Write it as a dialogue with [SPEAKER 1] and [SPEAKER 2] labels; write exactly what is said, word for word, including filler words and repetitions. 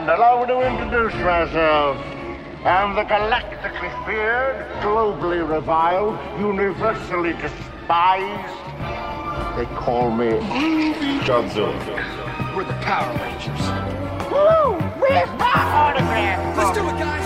[SPEAKER 1] And allow me to introduce myself. I'm the galactically feared, globally reviled, universally despised. They call me
[SPEAKER 2] Godzilla.
[SPEAKER 3] We're the Power